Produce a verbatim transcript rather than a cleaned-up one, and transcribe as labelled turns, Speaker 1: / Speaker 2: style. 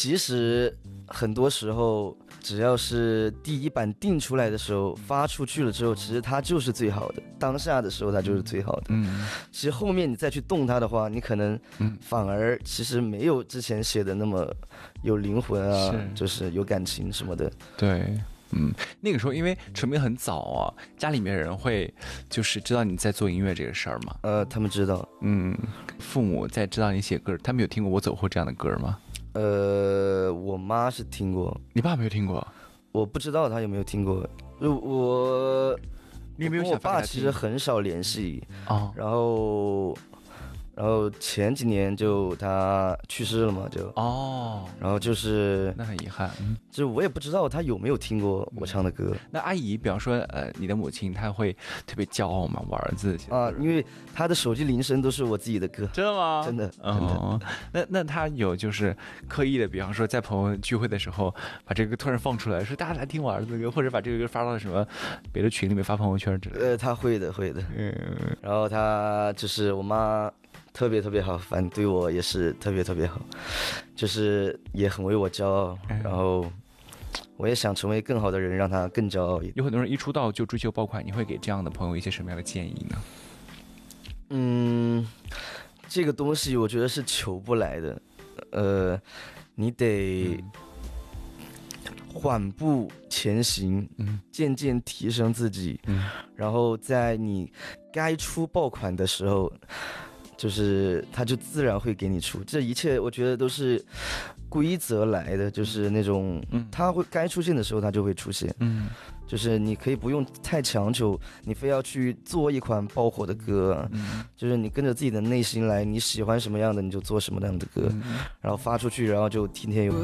Speaker 1: 其实很多时候只要是第一版定出来的时候发出去了之后，其实它就是最好的，当下的时候它就是最好的。
Speaker 2: 嗯，
Speaker 1: 其实后面你再去动它的话，你可能反而其实没有之前写的那么有灵魂啊，
Speaker 2: 是
Speaker 1: 就是有感情什么的。
Speaker 2: 对。嗯，那个时候因为成名很早啊，家里面人会就是知道你在做音乐这个事儿吗？
Speaker 1: 呃，他们知道。
Speaker 2: 嗯，父母在知道你写歌，他们有听过《我走后》这样的歌吗？
Speaker 1: 呃，我妈是听过，
Speaker 2: 你爸没有听过？
Speaker 1: 我不知道他有没有听过。就我，
Speaker 2: 你有没有想
Speaker 1: 我爸其实很少联系
Speaker 2: 哦，
Speaker 1: 然后。然后前几年就他去世了嘛，就
Speaker 2: 哦，
Speaker 1: 然后就是
Speaker 2: 那很遗憾，嗯，
Speaker 1: 就我也不知道他有没有听过我唱的歌。
Speaker 2: 那阿姨，比方说，呃，你的母亲，她会特别骄傲吗？我儿子
Speaker 1: 啊，因为他的手机铃声都是我自己的歌。
Speaker 2: 真的吗？
Speaker 1: 真的，真的。
Speaker 2: 哦，那那他有就是刻意的，比方说在朋友聚会的时候，把这个突然放出来，说大家来听我儿子的歌，或者把这个歌发到什么别的群里面发朋友圈之类的。
Speaker 1: 呃，他会的，会的。嗯。然后他就是我妈。特别特别好，反正对我也是特别特别好，就是也很为我骄傲，然后我也想成为更好的人，让他更骄傲一点。
Speaker 2: 有很多人一出道就追求爆款，你会给这样的朋友一些什么样的建议呢？
Speaker 1: 嗯，这个东西我觉得是求不来的，呃，你得缓步前行，嗯，渐渐提升自己，嗯，然后在你该出爆款的时候。就是他就自然会给你出，这一切我觉得都是规则来的，就是那种他会该出现的时候他就会出现，嗯，就是你可以不用太强求，你非要去做一款爆火的歌，嗯，就是你跟着自己的内心来，你喜欢什么样的你就做什么样的歌，然后发出去，然后就天天有。